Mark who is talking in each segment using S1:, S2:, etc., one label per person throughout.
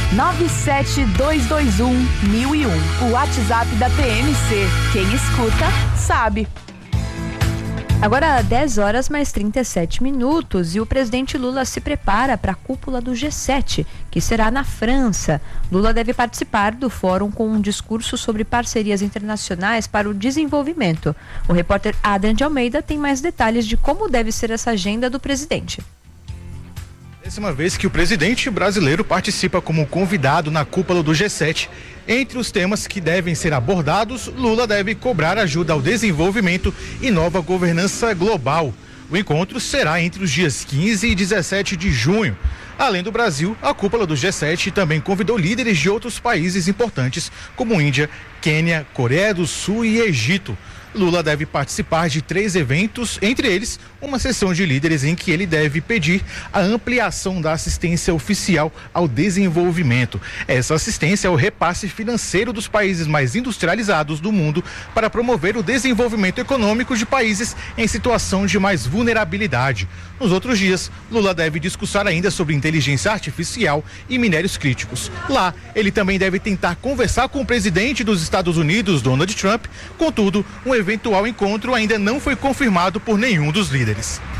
S1: 97221-1001. O WhatsApp da PMC. Quem escuta, sabe.
S2: Agora 10 horas mais 37 minutos e o presidente Lula se prepara para a cúpula do G7, que será na França. Lula deve participar do fórum com um discurso sobre parcerias internacionais para o desenvolvimento. O repórter Adrian de Almeida tem mais detalhes de como deve ser essa agenda do presidente.
S3: Décima vez que o presidente brasileiro participa como convidado na cúpula do G7. Entre os temas que devem ser abordados, Lula deve cobrar ajuda ao desenvolvimento e nova governança global. O encontro será entre os dias 15 e 17 de junho. Além do Brasil, a cúpula do G7 também convidou líderes de outros países importantes, como Índia, Quênia, Coreia do Sul e Egito. Lula deve participar de 3 eventos, entre eles uma sessão de líderes em que ele deve pedir a ampliação da assistência oficial ao desenvolvimento. Essa assistência é o repasse financeiro dos países mais industrializados do mundo para promover o desenvolvimento econômico de países em situação de mais vulnerabilidade. Nos outros dias, Lula deve discursar ainda sobre inteligência artificial e minérios críticos. Lá, ele também deve tentar conversar com o presidente dos Estados Unidos, Donald Trump. Contudo, um eventual encontro ainda não foi confirmado por nenhum dos líderes.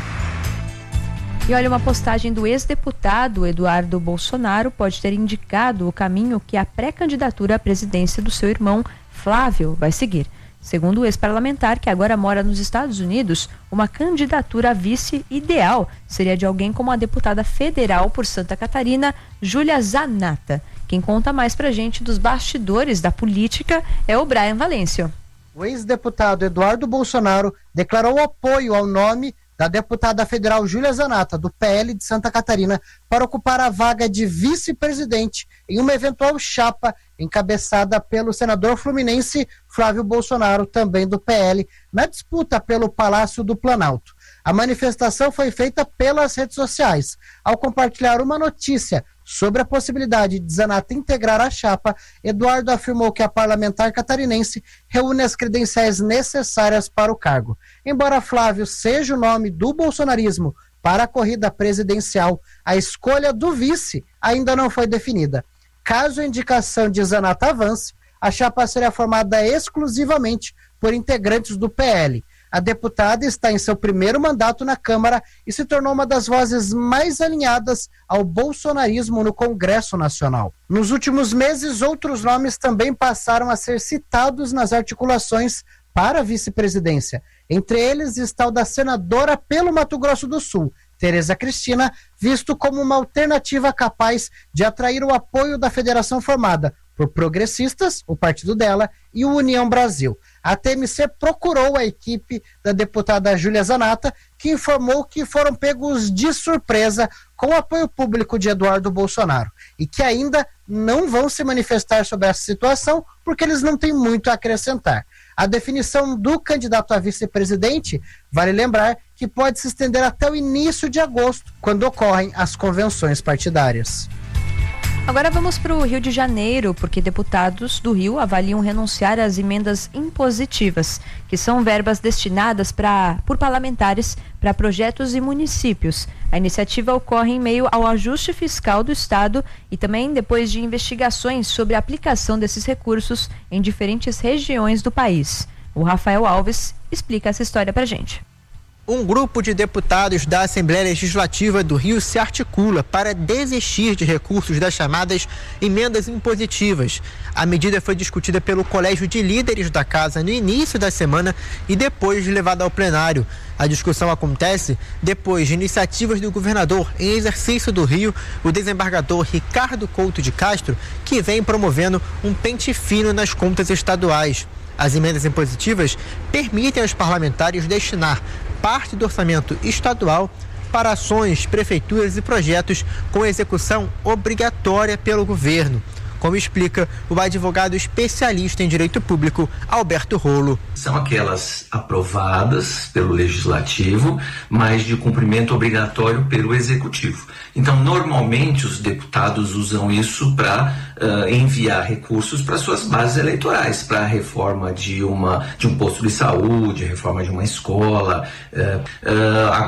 S2: E olha, uma postagem do ex-deputado Eduardo Bolsonaro pode ter indicado o caminho que a pré-candidatura à presidência do seu irmão Flávio vai seguir. Segundo o ex-parlamentar, que agora mora nos Estados Unidos, uma candidatura a vice ideal seria de alguém como a deputada federal por Santa Catarina, Júlia Zanata. Quem conta mais pra gente dos bastidores da política é o Brian Valêncio.
S4: O ex-deputado Eduardo Bolsonaro declarou apoio ao nome da deputada federal Júlia Zanata, do PL de Santa Catarina, para ocupar a vaga de vice-presidente em uma eventual chapa encabeçada pelo senador fluminense Flávio Bolsonaro, também do PL, na disputa pelo Palácio do Planalto. A manifestação foi feita pelas redes sociais. Ao compartilhar uma notícia sobre a possibilidade de Zanata integrar a chapa, Eduardo afirmou que a parlamentar catarinense reúne as credenciais necessárias para o cargo. Embora Flávio seja o nome do bolsonarismo para a corrida presidencial, a escolha do vice ainda não foi definida. Caso a indicação de Zanata avance, a chapa será formada exclusivamente por integrantes do PL. A deputada está em seu primeiro mandato na Câmara e se tornou uma das vozes mais alinhadas ao bolsonarismo no Congresso Nacional. Nos últimos meses, outros nomes também passaram a ser citados nas articulações para a vice-presidência. Entre eles está o da senadora pelo Mato Grosso do Sul, Tereza Cristina, visto como uma alternativa capaz de atrair o apoio da federação formada por Progressistas, o partido dela, e o União Brasil. A TMC procurou a equipe da deputada Júlia Zanata, que informou que foram pegos de surpresa com o apoio público de Eduardo Bolsonaro e que ainda não vão se manifestar sobre essa situação porque eles não têm muito a acrescentar. A definição do candidato a vice-presidente, vale lembrar que pode se estender até o início de agosto, quando ocorrem as convenções partidárias.
S2: Agora vamos para o Rio de Janeiro, porque deputados do Rio avaliam renunciar às emendas impositivas, que são verbas destinadas por parlamentares para projetos e municípios. A iniciativa ocorre em meio ao ajuste fiscal do Estado e também depois de investigações sobre a aplicação desses recursos em diferentes regiões do país. O Rafael Alves explica essa história para a gente.
S5: Um grupo de deputados da Assembleia Legislativa do Rio se articula para desistir de recursos das chamadas emendas impositivas. A medida foi discutida pelo Colégio de Líderes da Casa no início da semana e depois levada ao plenário. A discussão acontece depois de iniciativas do governador em exercício do Rio, o desembargador Ricardo Couto de Castro, que vem promovendo um pente fino nas contas estaduais. As emendas impositivas permitem aos parlamentares destinar parte do orçamento estadual para ações, prefeituras e projetos com execução obrigatória pelo governo, como explica o advogado especialista em direito público, Alberto Rolo.
S6: São aquelas aprovadas pelo Legislativo, mas de cumprimento obrigatório pelo Executivo. Então, normalmente, os deputados usam isso para enviar recursos para suas bases eleitorais, para a reforma de um posto de saúde, a reforma de uma escola. Agora,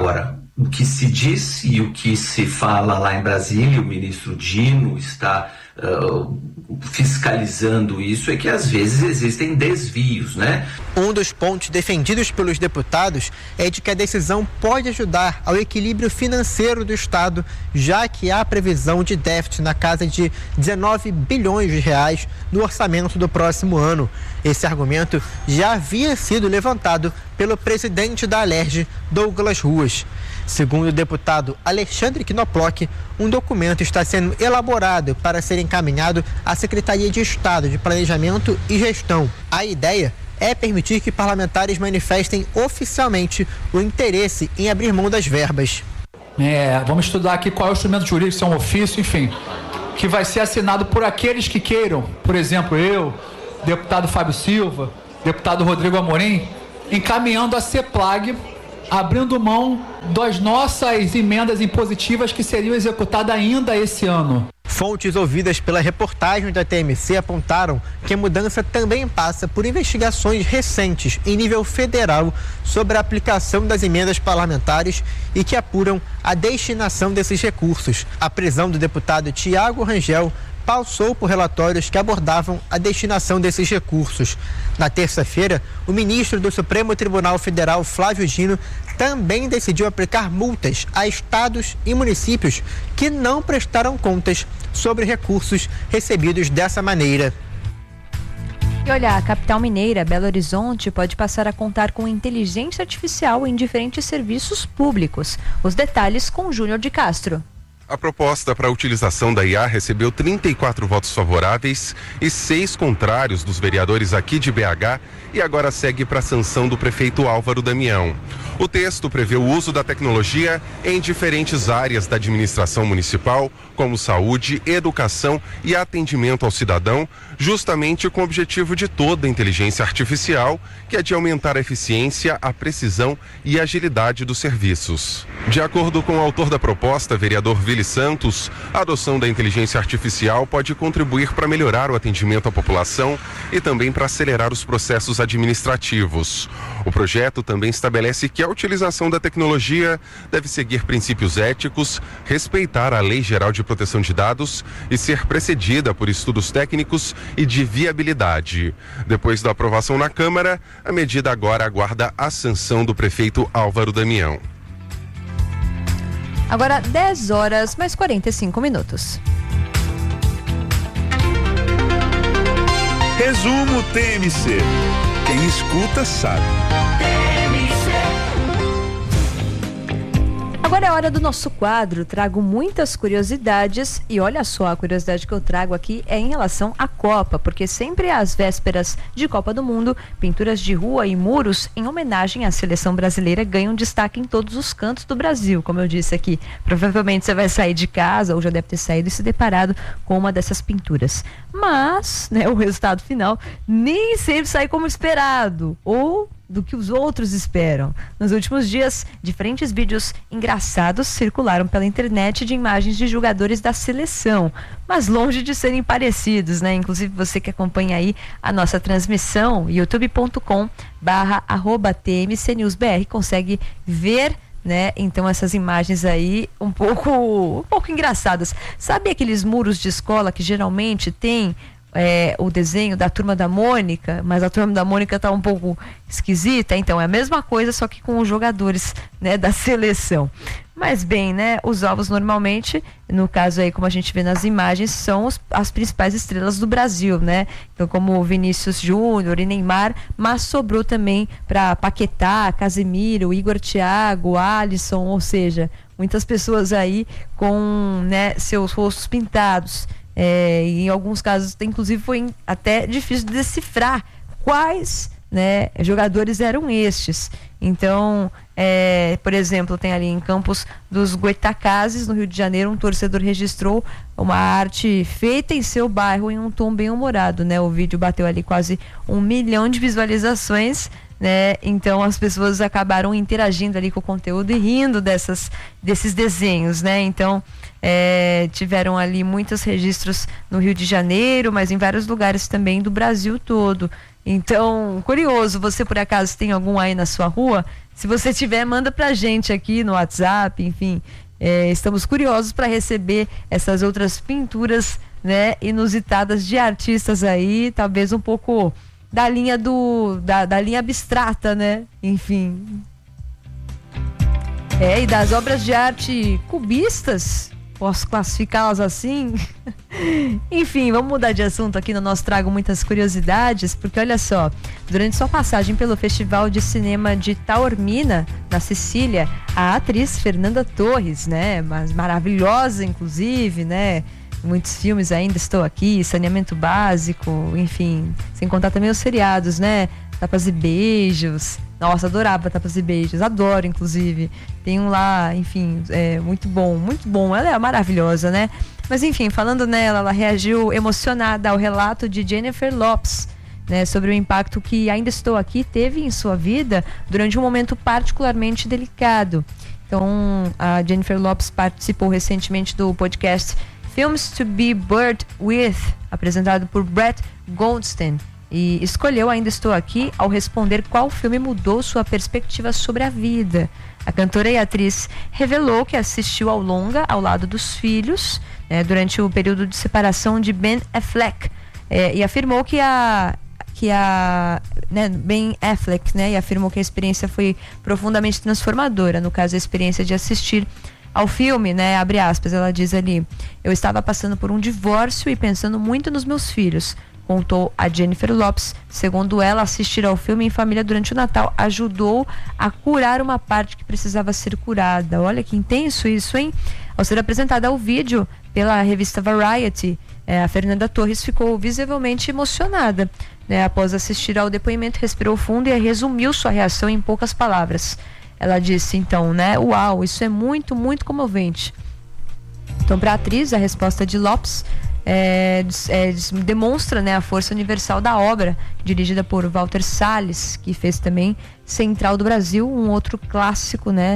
S6: o que se diz e o que se fala lá em Brasília, o ministro Dino está fiscalizando isso, é que às vezes existem desvios, né?
S5: Um dos pontos defendidos pelos deputados é de que a decisão pode ajudar ao equilíbrio financeiro do Estado, já que há previsão de déficit na casa de 19 bilhões de reais no orçamento do próximo ano. Esse argumento já havia sido levantado pelo presidente da Alerj, Douglas Ruas. Segundo o deputado Alexandre Knoploch, um documento está sendo elaborado para ser encaminhado à Secretaria de Estado de Planejamento e Gestão. A ideia é permitir que parlamentares manifestem oficialmente o interesse em abrir mão das verbas.
S7: Vamos estudar aqui qual é o instrumento jurídico, se é um ofício, enfim, que vai ser assinado por aqueles que queiram, por exemplo, eu, deputado Fábio Silva, deputado Rodrigo Amorim, encaminhando a CEPLAG, abrindo mão das nossas emendas impositivas que seriam executadas ainda esse ano.
S5: Fontes ouvidas pela reportagem da TMC apontaram que a mudança também passa por investigações recentes em nível federal sobre a aplicação das emendas parlamentares e que apuram a destinação desses recursos. A prisão do deputado Tiago Rangel passou por relatórios que abordavam a destinação desses recursos. Na terça-feira, o ministro do Supremo Tribunal Federal, Flávio Dino, também decidiu aplicar multas a estados e municípios que não prestaram contas sobre recursos recebidos dessa maneira.
S2: E olha, a capital mineira, Belo Horizonte, pode passar a contar com inteligência artificial em diferentes serviços públicos. Os detalhes com Júnior de Castro.
S8: A proposta para a utilização da IA recebeu 34 votos favoráveis e 6 contrários dos vereadores aqui de BH e agora segue para a sanção do prefeito Álvaro Damião. O texto prevê o uso da tecnologia em diferentes áreas da administração municipal, como saúde, educação e atendimento ao cidadão, justamente com o objetivo de toda a inteligência artificial, que é de aumentar a eficiência, a precisão e a agilidade dos serviços. De acordo com o autor da proposta, vereador Vili Santos, a adoção da inteligência artificial pode contribuir para melhorar o atendimento à população e também para acelerar os processos administrativos. O projeto também estabelece que a utilização da tecnologia deve seguir princípios éticos, respeitar a Lei Geral de Proteção de Dados e ser precedida por estudos técnicos e de viabilidade. Depois da aprovação na Câmara, a medida agora aguarda a sanção do prefeito Álvaro Damião.
S2: Agora 10 horas mais 45 minutos.
S9: Resumo TMC. Quem escuta sabe.
S2: Agora é hora do nosso quadro. Trago muitas curiosidades e olha só, a curiosidade que eu trago aqui é em relação à Copa, porque sempre às vésperas de Copa do Mundo, pinturas de rua e muros em homenagem à seleção brasileira ganham destaque em todos os cantos do Brasil, como eu disse aqui. Provavelmente você vai sair de casa ou já deve ter saído e se deparado com uma dessas pinturas. Mas, né, o resultado final nem sempre sai como esperado ou do que os outros esperam. Nos últimos dias, diferentes vídeos engraçados circularam pela internet de imagens de jogadores da seleção, mas longe de serem parecidos, né? Inclusive você que acompanha aí a nossa transmissão, youtube.com/@tmcnewsbr, consegue ver, né? Então essas imagens aí um pouco engraçadas. Sabe aqueles muros de escola que geralmente tem o desenho da Turma da Mônica, mas a Turma da Mônica tá um pouco esquisita? Então é a mesma coisa, só que com os jogadores, né, da seleção. Mas bem, né, os alvos normalmente, no caso aí como a gente vê nas imagens, são as principais estrelas do Brasil, né? Então como o Vinícius Júnior e Neymar, mas sobrou também para Paquetá, Casemiro, Igor Thiago, Alisson, ou seja, muitas pessoas aí com, né, seus rostos pintados. Em alguns casos, inclusive, foi até difícil de decifrar quais, né, jogadores eram estes. Então, por exemplo, tem ali em Campos dos Goitacazes, no Rio de Janeiro, um torcedor registrou uma arte feita em seu bairro em um tom bem humorado, né? O vídeo bateu ali quase 1 milhão de visualizações, né? Então as pessoas acabaram interagindo ali com o conteúdo e rindo desses desenhos, né? Então tiveram ali muitos registros no Rio de Janeiro, mas em vários lugares também do Brasil todo. Então, curioso, você por acaso tem algum aí na sua rua? Se você tiver, manda pra gente aqui no WhatsApp, enfim. Estamos curiosos para receber essas outras pinturas, né, inusitadas de artistas aí, talvez um pouco da linha da linha abstrata, né? Enfim. E das obras de arte cubistas, posso classificá-las assim? Enfim, vamos mudar de assunto aqui no nosso Trago Muitas Curiosidades, porque olha só, durante sua passagem pelo Festival de Cinema de Taormina, na Sicília, a atriz Fernanda Torres, né, mas maravilhosa inclusive, né, muitos filmes ainda estou aqui, Saneamento Básico, enfim, sem contar também os seriados, né, Tapas e Beijos. Nossa, adorava Tapas e Beijos, adoro inclusive. Tem um lá, enfim, muito bom, ela é maravilhosa, né? Mas enfim, falando nela, ela reagiu emocionada ao relato de Jennifer Lopez, né, sobre o impacto que Ainda Estou Aqui teve em sua vida durante um momento particularmente delicado. Então, a Jennifer Lopez participou recentemente do podcast Films to be Buried With, apresentado por Brett Goldstein, e escolheu Ainda Estou Aqui ao responder qual filme mudou sua perspectiva sobre a vida. A cantora e atriz revelou que assistiu ao longa ao lado dos filhos, né, durante o período de separação de Ben Affleck, e afirmou que Ben Affleck, né, e afirmou que a experiência foi profundamente transformadora. No caso, a experiência de assistir ao filme, né, abre aspas, ela diz ali: eu estava passando por um divórcio e pensando muito nos meus filhos, contou a Jennifer Lopez. Segundo ela, assistir ao filme em família durante o Natal ajudou a curar uma parte que precisava ser curada. Olha que intenso isso, hein? Ao ser apresentada ao vídeo pela revista Variety, a Fernanda Torres ficou visivelmente emocionada, né? Após assistir ao depoimento, respirou fundo e resumiu sua reação em poucas palavras. Ela disse então, né? Uau, isso é muito, muito comovente. Então, para a atriz, a resposta de Lopes demonstra, né, a força universal da obra, dirigida por Walter Salles, que fez também Central do Brasil, um outro clássico, né,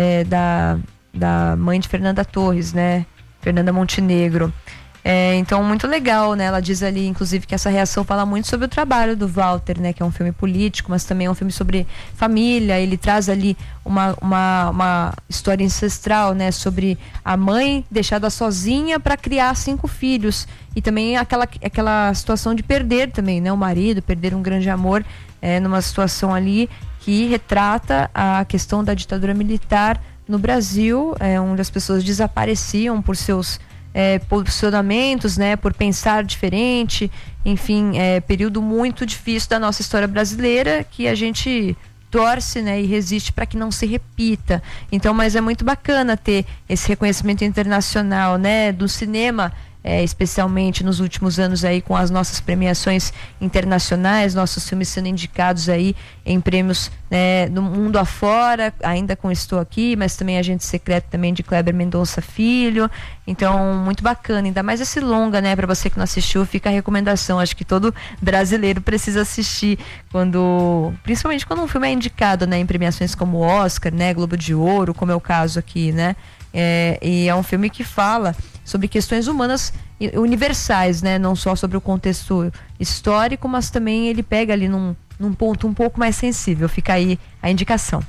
S2: da mãe de Fernanda Torres, né, Fernanda Montenegro. Então, muito legal, né? Ela diz ali, inclusive, que essa reação fala muito sobre o trabalho do Walter, né? Que é um filme político, mas também é um filme sobre família. Ele traz ali uma história ancestral, né? Sobre a mãe deixada sozinha para criar 5 filhos. E também aquela situação de perder também, né? O marido, perder um grande amor, numa situação ali que retrata a questão da ditadura militar no Brasil, onde as pessoas desapareciam por seus posicionamentos, né, por pensar diferente, enfim, período muito difícil da nossa história brasileira, que a gente torce, né, e resiste para que não se repita. Então, mas é muito bacana ter esse reconhecimento internacional, né, do cinema, especialmente nos últimos anos aí, com as nossas premiações internacionais, nossos filmes sendo indicados aí em prêmios, né, no mundo afora, ainda com Estou Aqui, mas também Agente Secreto também de Kleber Mendonça Filho. Então, muito bacana, ainda mais esse longa, né, para você que não assistiu, fica a recomendação. Acho que todo brasileiro precisa assistir, principalmente quando um filme é indicado, né, em premiações como Oscar, né, Globo de Ouro, como é o caso aqui, né. E é um filme que fala sobre questões humanas universais, né? Não só sobre o contexto histórico, mas também ele pega ali num ponto um pouco mais sensível. Fica aí a indicação.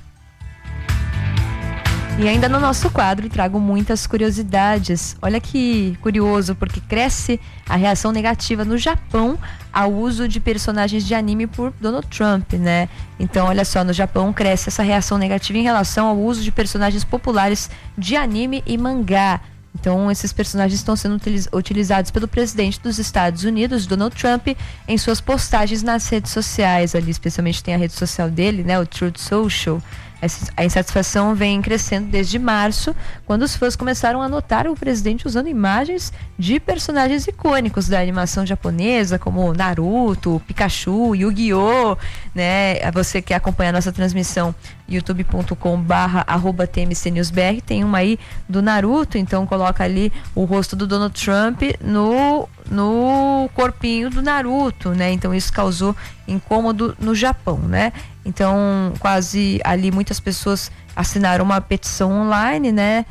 S2: E ainda no nosso quadro trago muitas curiosidades. Olha que curioso, porque cresce a reação negativa no Japão ao uso de personagens de anime por Donald Trump, né? Então, olha só, no Japão cresce essa reação negativa em relação ao uso de personagens populares de anime e mangá. Então, esses personagens estão sendo utilizados pelo presidente dos Estados Unidos, Donald Trump, em suas postagens nas redes sociais. Ali, especialmente, tem a rede social dele, né? O Truth Social. A insatisfação vem crescendo desde março, quando os fãs começaram a notar o presidente usando imagens de personagens icônicos da animação japonesa, como Naruto, Pikachu, Yu-Gi-Oh!, né? Você que acompanha a nossa transmissão, youtube.com/tmcnewsbr, tem uma aí do Naruto, então coloca ali o rosto do Donald Trump no corpinho do Naruto, né? Então isso causou incômodo no Japão, né? Então, quase ali muitas pessoas assinaram uma petição online, né?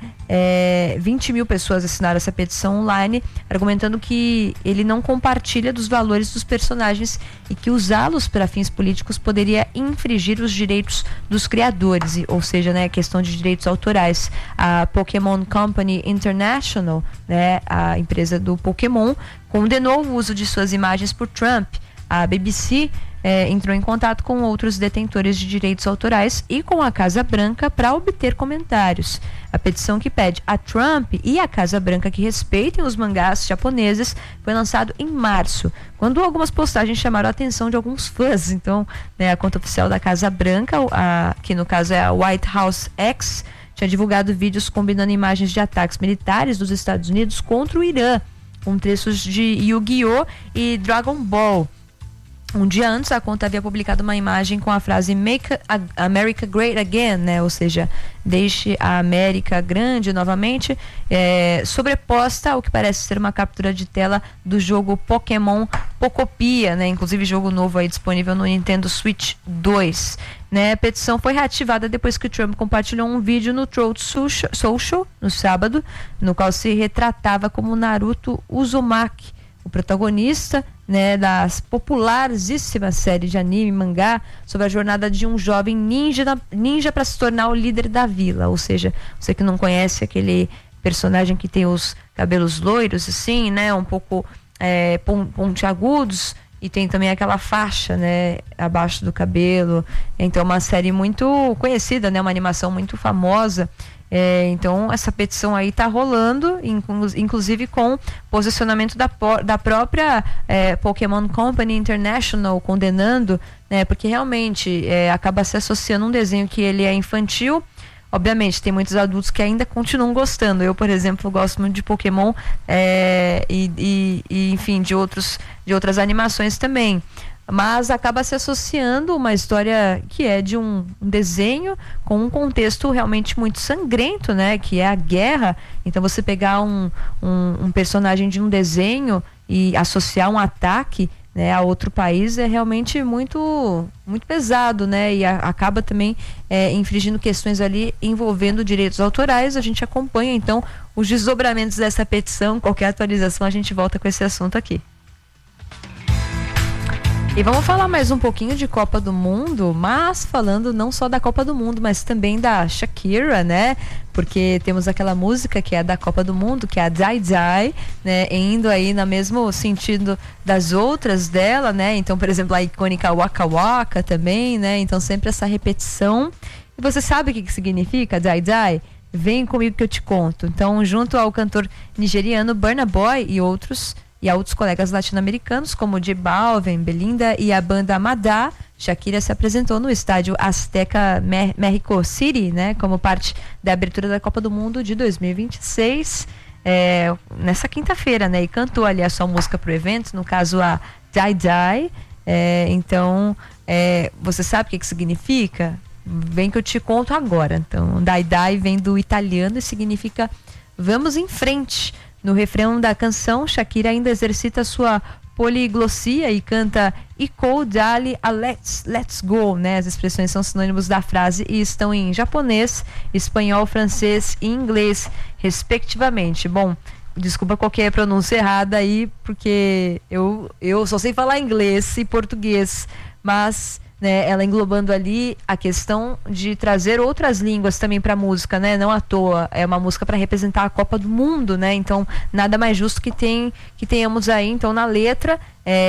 S2: 20 mil pessoas assinaram essa petição online, argumentando que ele não compartilha dos valores dos personagens e que usá-los para fins políticos poderia infringir os direitos dos criadores, ou seja, né, a questão de direitos autorais. A Pokémon Company International, né, a empresa do Pokémon, condenou o uso de suas imagens por Trump. A BBC entrou em contato com outros detentores de direitos autorais e com a Casa Branca para obter comentários. A petição que pede a Trump e a Casa Branca que respeitem os mangás japoneses foi lançado em março, quando algumas postagens chamaram a atenção de alguns fãs. Então, né, a conta oficial da Casa Branca, que no caso é a White House X, tinha divulgado vídeos combinando imagens de ataques militares dos Estados Unidos contra o Irã, com trechos de Yu-Gi-Oh! E Dragon Ball. Um dia antes, a conta havia publicado uma imagem com a frase Make America Great Again, né? Ou seja, deixe a América grande novamente, sobreposta ao que parece ser uma captura de tela do jogo Pokémon Pocopia, né? Inclusive jogo novo aí disponível no Nintendo Switch 2. Né? A petição foi reativada depois que o Trump compartilhou um vídeo no Truth Social no sábado, no qual se retratava como Naruto Uzumaki, o protagonista, né, da popularíssima série de anime, mangá, sobre a jornada de um jovem ninja para se tornar o líder da vila. Ou seja, você que não conhece aquele personagem que tem os cabelos loiros, assim, né, um pouco pontiagudos, e tem também aquela faixa, né, abaixo do cabelo. Então, uma série muito conhecida, né, uma animação muito famosa. Então essa petição aí está rolando, inclusive com posicionamento da própria Pokémon Company International condenando, né, porque realmente acaba se associando um desenho que ele é infantil. Obviamente tem muitos adultos que ainda continuam gostando. Eu, por exemplo, gosto muito de Pokémon e enfim, de outras animações também. Mas acaba se associando uma história que é de um desenho com um contexto realmente muito sangrento, né? Que é a guerra. Então você pegar um personagem de um desenho e associar um ataque, né, a outro país é realmente muito, muito pesado, né? E acaba também infringindo questões ali envolvendo direitos autorais. A gente acompanha então os desdobramentos dessa petição. Qualquer atualização a gente volta com esse assunto aqui. E vamos falar mais um pouquinho de Copa do Mundo, mas falando não só da Copa do Mundo, mas também da Shakira, né? Porque temos aquela música que é da Copa do Mundo, que é a Die Die, né? Indo aí no mesmo sentido das outras dela, né? Então, por exemplo, a icônica Waka Waka também, né? Então, sempre essa repetição. E você sabe o que significa Die Die? Vem comigo que eu te conto. Então, junto ao cantor nigeriano Burna Boy e a outros colegas latino-americanos como J Balvin, Belinda e a banda Madá, Shakira se apresentou no estádio Azteca Mexico City, né, como parte da abertura da Copa do Mundo de 2026, nessa quinta-feira, né, e cantou ali a sua música pro evento, no caso a Die Die. Então, você sabe o que significa? Vem que eu te conto agora. Então, Die Die vem do italiano e significa vamos em frente. No refrão da canção, Shakira ainda exercita sua poliglossia e canta Iko Dali a Let's Go, né? As expressões são sinônimos da frase e estão em japonês, espanhol, francês e inglês, respectivamente. Bom, desculpa qualquer pronúncia errada aí, porque eu só sei falar inglês e português, mas... né, ela englobando ali a questão de trazer outras línguas também para a música, né? Não à toa, é uma música para representar a Copa do Mundo, né? Então, nada mais justo que tenhamos aí, então, na letra,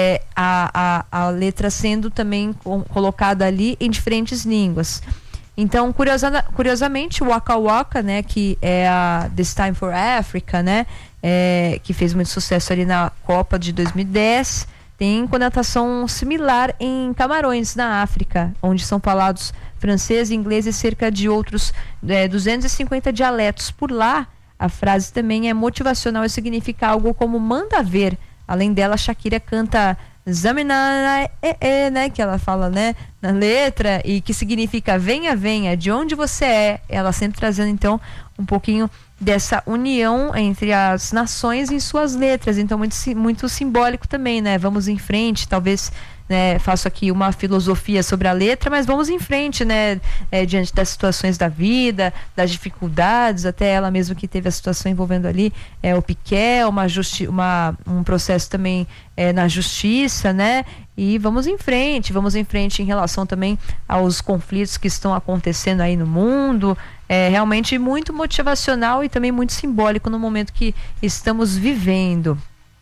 S2: a letra sendo também colocada ali em diferentes línguas. Então, curiosamente, o Waka Waka, né, que é a This Time for Africa, né, que fez muito sucesso ali na Copa de 2010, tem conotação similar em Camarões, na África, onde são falados francês, inglês e cerca de outros 250 dialetos. Por lá, a frase também é motivacional e significa algo como manda ver. Além dela, Shakira canta Zamina, né, que ela fala, né, na letra, e que significa venha, venha, de onde você é. Ela sempre trazendo, então, um pouquinho dessa união entre as nações em suas letras. Então, muito simbólico também, né? Vamos em frente, talvez né, faço aqui uma filosofia sobre a letra, mas vamos em frente, né, diante das situações da vida, das dificuldades, até ela mesma que teve a situação envolvendo ali o Piquet, um processo também na justiça, né, e vamos em frente em relação também aos conflitos que estão acontecendo aí no mundo. Realmente muito motivacional e também muito simbólico no momento que estamos vivendo.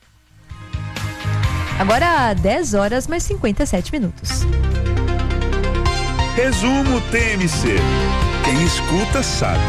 S2: Agora 10 horas mais 57 minutos.
S9: Resumo TMC. Quem escuta sabe.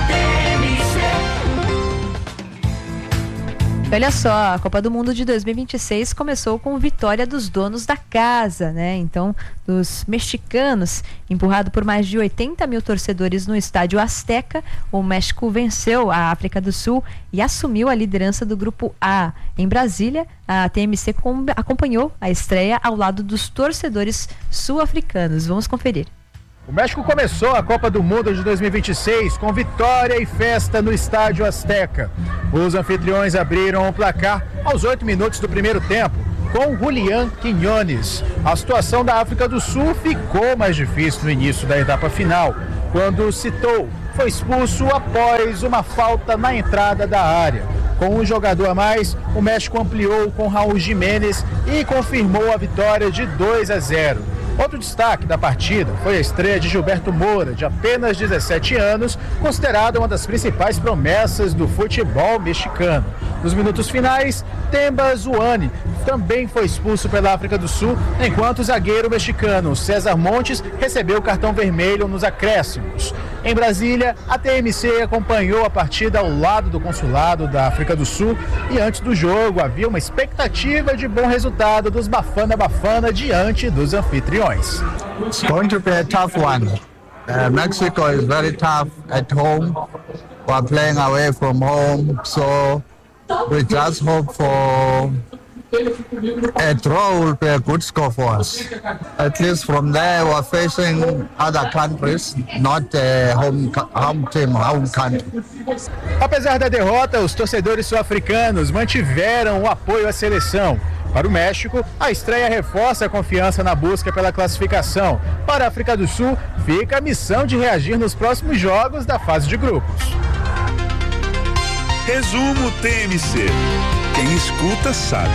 S2: Olha só, a Copa do Mundo de 2026 começou com vitória dos donos da casa, né? Então, dos mexicanos, empurrado por mais de 80 mil torcedores no estádio Azteca, o México venceu a África do Sul e assumiu a liderança do Grupo A. Em Brasília, a TMC acompanhou a estreia ao lado dos torcedores sul-africanos. Vamos conferir.
S10: O México começou a Copa do Mundo de 2026 com vitória e festa no estádio Azteca. Os anfitriões abriram o placar aos 8 minutos do primeiro tempo, com Julián Quiñones. A situação da África do Sul ficou mais difícil no início da etapa final, quando Citou foi expulso após uma falta na entrada da área. Com um jogador a mais, o México ampliou com Raul Jiménez e confirmou a vitória de 2-0. Outro destaque da partida foi a estreia de Gilberto Moura, de apenas 17 anos, considerado uma das principais promessas do futebol mexicano. Nos minutos finais, Temba Zuani também foi expulso pela África do Sul, enquanto o zagueiro mexicano César Montes recebeu cartão vermelho nos acréscimos. Em Brasília, a TMC acompanhou a partida ao lado do consulado da África do Sul e antes do jogo havia uma expectativa de bom resultado dos Bafana Bafana diante dos anfitriões.
S11: It's going to be a tough one. Mexico is very tough at home. We're playing away from home, so we just hope for a draw will be a good score for us. At least from there, we're facing other countries, not home team, home country.
S10: Apesar da derrota, os torcedores sul-africanos mantiveram o apoio à seleção. Para o México, a estreia reforça a confiança na busca pela classificação. Para a África do Sul, fica a missão de reagir nos próximos jogos da fase de grupos.
S9: Resumo TMC. Quem escuta sabe.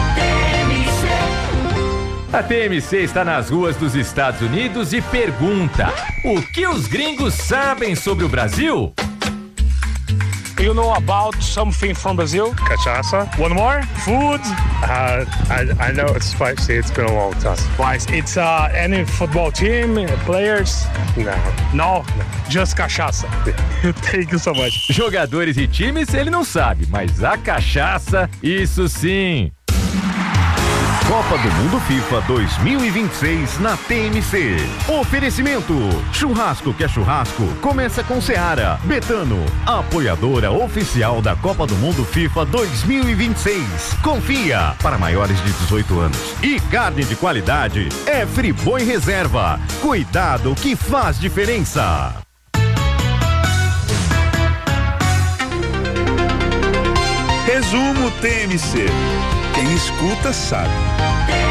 S12: A TMC está nas ruas dos Estados Unidos e pergunta: o que os gringos sabem sobre o Brasil?
S13: You know about something from Brazil? Cachaça. One more? Food? I know it's spicy. It's been a long time. Why? It's any football team, players? No. Just cachaça. Thank you so much.
S12: Jogadores e times ele não sabe, mas a cachaça, isso sim.
S14: Copa do Mundo FIFA 2026 na TMC. Oferecimento: churrasco que é churrasco, começa com Seara. Betano, apoiadora oficial da Copa do Mundo FIFA 2026. Confia, para maiores de 18 anos. E carne de qualidade é Friboi Reserva. Cuidado que faz diferença.
S9: Resumo TMC. Quem escuta sabe.